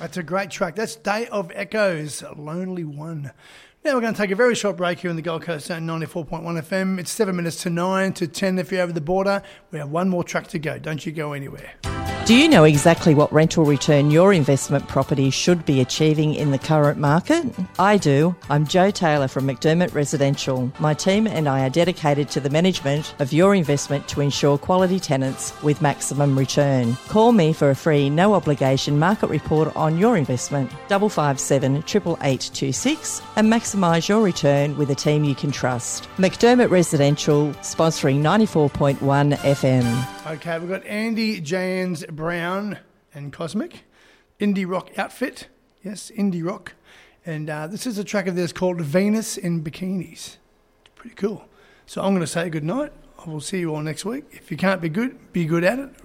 That's a great track. That's Day of Echoes, Lonely One. Now we're going to take a very short break here in the Gold Coast at 94.1 FM. It's 7 minutes to 9 to 10 if you're over the border. We have one more track to go. Don't you go anywhere. Do you know exactly what rental return your investment property should be achieving in the current market? I do. I'm Jo Taylor from McDermott Residential. My team and I are dedicated to the management of your investment to ensure quality tenants with maximum return. Call me for a free, no obligation market report on your investment, 557 8826, and maximise your return with a team you can trust. McDermott Residential, sponsoring 94.1 FM. Okay, we've got Andy Jans Brown and Cosmic, indie rock outfit. Yes, indie rock. And this is a track of theirs called Venus in Bikinis. It's pretty cool. So I'm going to say good night. I will see you all next week. If you can't be good at it.